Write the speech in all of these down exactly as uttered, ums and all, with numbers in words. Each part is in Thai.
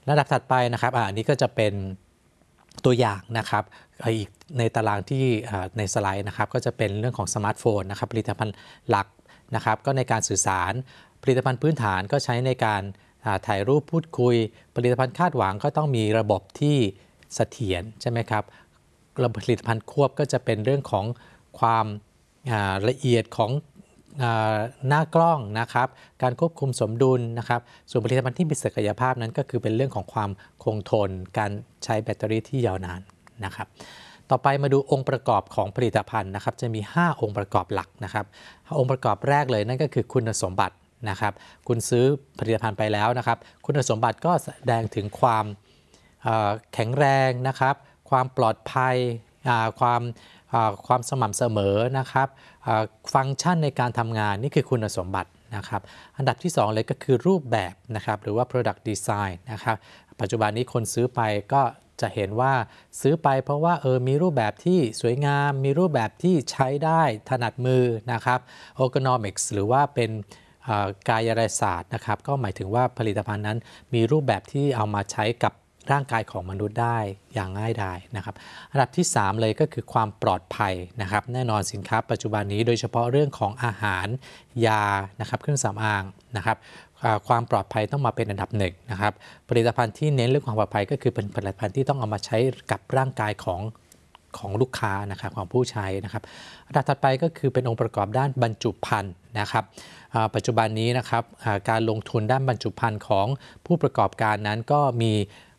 ระดับถัดไปนะครับอันนี้ก็จะเป็นตัวอย่างนะครับอีกในตารางที่ในสไลด์นะครับก็จะเป็นเรื่องของสมาร์ทโฟนนะครับผลิตภัณฑ์หลักนะครับก็ในการสื่อสารผลิตภัณฑ์พื้นฐานก็ใช้ในการถ่ายรูปพูดคุยผลิตภัณฑ์คาดหวังก็ต้องมีระบบที่เสถียรใช่ไหมครับระบบผลิตภัณฑ์ควบก็จะเป็นเรื่องของความละเอียดของหน้ากล้องนะครับการควบคุมสมดุลนะครับส่วนผลิตภัณฑ์ที่มีศักยภาพนั้นก็คือเป็นเรื่องของความคงทนการใช้แบตเตอรี่ที่ยาวนานนะครับต่อไปมาดูองค์ประกอบของผลิตภัณฑ์นะครับจะมีห้าองค์ประกอบหลักนะครับองค์ประกอบแรกเลยนั่นก็คือคุณสมบัตินะครับคุณซื้อผลิตภัณฑ์ไปแล้วนะครับคุณสมบัติก็แสดงถึงความแข็งแรงนะครับความปลอดภัยความความสม่ำเสมอนะครับฟังก์ชันในการทำงานนี่คือคุณสมบัตินะครับอันดับที่สองเลยก็คือรูปแบบนะครับหรือว่า product design นะครับปัจจุบันนี้คนซื้อไปก็จะเห็นว่าซื้อไปเพราะว่าเออมีรูปแบบที่สวยงามมีรูปแบบที่ใช้ได้ถนัดมือนะครับ ergonomics หรือว่าเป็นกายศาสตร์นะครับก็หมายถึงว่าผลิตภัณฑ์นั้นมีรูปแบบที่เอามาใช้กับร่างกายของมนุษย์ได้อย่างง่ายดายนะครับอันดับที่สามเลยก็คือความปลอดภัยนะครับแน่นอนสินค้าปัจจุบันนี้โดยเฉพาะเรื่องของอาหารยานะครับเครื่องสำอางนะครับความปลอดภัยต้องมาเป็นอันดับหนึ่งนะครับผลิตภัณฑ์ที่เน้นเรื่องความปลอดภัยก็คือเป็นผลิตภัณฑ์ที่ต้องเอามาใช้กับร่างกายของของลูกค้านะครับของผู้ใช้นะครับอันดับถัดไปก็คือเป็นองค์ประกอบด้านบรรจุภัณฑ์นะครับปัจจุบันนี้นะครับการลงทุนด้านบรรจุภัณฑ์ของผู้ประกอบการนั้นก็มี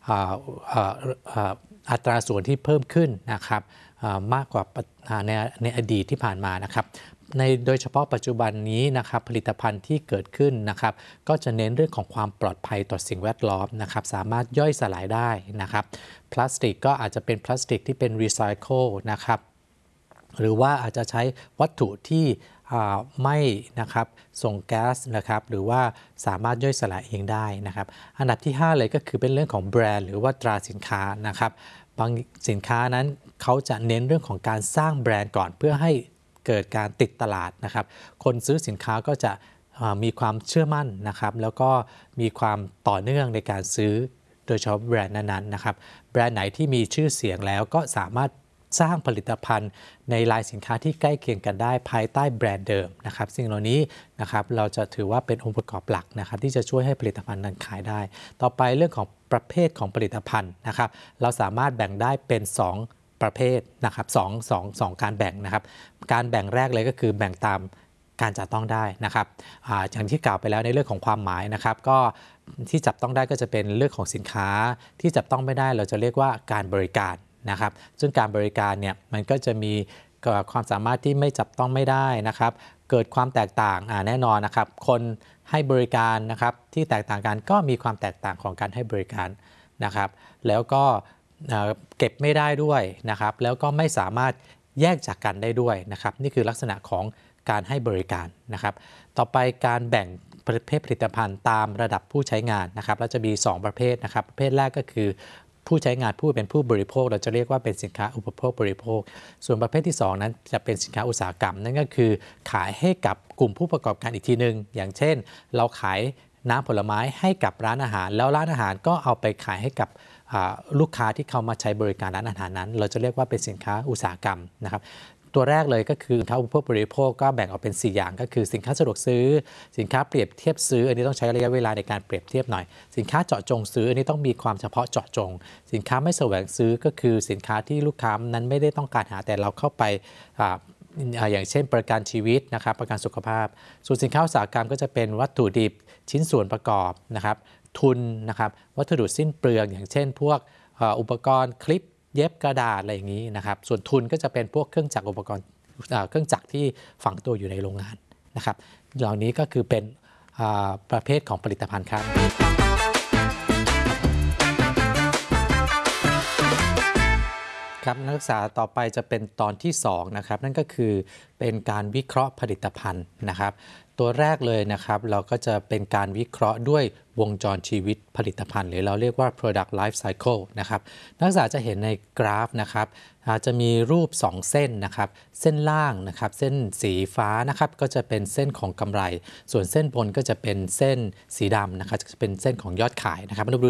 อัตราส่วนที่เพิ่มขึ้นนะครับมากกว่าในในอดีตที่ผ่านมานะครับในโดยเฉพาะปัจจุบันนี้นะครับผลิตภัณฑ์ที่เกิดขึ้นนะครับก็จะเน้นเรื่องของความปลอดภัยต่อสิ่งแวดล้อมนะครับสามารถย่อยสลายได้นะครับพลาสติกก็อาจจะเป็นพลาสติกที่เป็นรีไซเคิลนะครับหรือว่าอาจจะใช้วัตถุที่ไม่นะครับส่งแก๊สนะครับหรือว่าสามารถย่อยสลายเองได้นะครับอันดับที่ห้าเลยก็คือเป็นเรื่องของแบรนด์หรือว่าตราสินค้านะครับบางสินค้านั้นเขาจะเน้นเรื่องของการสร้างแบรนด์ก่อนเพื่อให้เกิดการติดตลาดนะครับคนซื้อสินค้าก็จะมีความเชื่อมั่นนะครับแล้วก็มีความต่อเนื่องในการซื้อโดยเฉพาะแบรนด์นั้นๆนะครับแบรนด์ไหนที่มีชื่อเสียงแล้วก็สามารถสร้างผลิตภัณฑ์ในลายสินค้าที่ใกล้เคียงกันได้ภายใต้แบรนด์เดิมนะครับสิ่งเหล่านี้นะครับเราจะถือว่าเป็นองค์ประกอบหลักนะครับที่จะช่วยให้ผลิตภัณฑ์นั้นขายได้ต่อไปเรื่องของประเภทของผลิตภัณฑ์นะครับเราสามารถแบ่งได้เป็นสองประเภทนะครับสองสองสองการแบ่งนะครับการแบ่งแรกเลยก็คือแบ่งตามการจับต้องได้นะครับ อ, อย่างที่กล่าวไปแล้วในเรื่องของความหมายนะครับก็ที่จับต้องได้ก็จะเป็นเรื่องของสินค้าที่จับต้องไม่ได้เราจะเรียกว่าการบริการนะครับซึ่งการบริการเนี่ยมันก็จะมีความสามารถที่ไม่จับต้องไม่ได้นะครับเกิดความแตกต่างแน่นอนนะครับคนให้บริการนะครับที่แตกต่างกันก็มีความแตกต่างของการให้บริการนะครับแล้วก็เก็บไม่ได้ด้วยนะครับแล้วก็ไม่สามารถแยกจากกันได้ด้วยนะครับนี่คือลักษณะของการให้บริการนะครับต่อไปการแบ่งประเภทผลิตภัณฑ์ตามระดับผู้ใช้งานนะครับเราจะมีสองประเภทนะครับประเภทแรกก็คือผู้ใช้งานผู้เป็นผู้บริโภคเราจะเรียกว่าเป็นสินค้าอุปโภคบริโภคส่วนประเภทที่สองนั้นจะเป็นสินค้าอุตสาหกรรมนั่นก็คือขายให้กับกลุ่มผู้ประกอบการอีกทีนึงอย่างเช่นเราขายน้ำผลไม้ให้กับร้านอาหารแล้วร้านอาหารก็เอาไปขายให้กับลูกค้าที่เขามาใช้บริการร้านอาหารนั้นเราจะเรียกว่าเป็นสินค้าอุตสาหกรรมนะครับตัวแรกเลยก็คือสินค้าอุปโภคบริโภคก็แบ่งออกเป็นสี่อย่างก็คือสินค้าสะดวกซื้อสินค้าเปรียบเทียบซื้ออันนี้ต้องใช้ระยะเวลาในการเปรียบเทียบหน่อยสินค้าเจาะจงซื้ออันนี้ต้องมีความเฉพาะเจาะจงสินค้าไม่แสวงซื้อก็คือสินค้าที่ลูกค้านั้นไม่ได้ต้องการหาแต่เราเข้าไปอย่างเช่นประกันชีวิตนะครับประกันสุขภาพส่วนสินค้าอุตสาหกรรมก็จะเป็นวัตถุดิบชิ้นส่วนประกอบนะครับทุนนะครับวัสดุสิ้นเปลืองอย่างเช่นพวกอุปกรณ์คลิปเย็บกระดาษอะไรอย่างนี้นะครับส่วนทุนก็จะเป็นพวกเครื่องจักรอุปกรณ์เครื่องจักรที่ฝังตัวอยู่ในโรงงานนะครับเหล่านี้ก็คือเป็นประเภทของผลิตภัณฑ์ครับครับนักศึกษาต่อไปจะเป็นตอนที่สองนะครับนั่นก็คือเป็นการวิเคราะห์ผลิตภัณฑ์นะครับตัวแรกเลยนะครับเราก็จะเป็นการวิเคราะห์ด้วยวงจรชีวิตผลิตภัณฑ์หรือเราเรียกว่า product life cycle นะครับนักศึกษาจะเห็นในกราฟนะครับจะมีรูปสองเส้นนะครับเส้นล่างนะครับเส้นสีฟ้านะครับก็จะเป็นเส้นของกำไรส่วนเส้นบนก็จะเป็นเส้นสีดำนะครับจะเป็นเส้นของยอดขายนะครับมาดู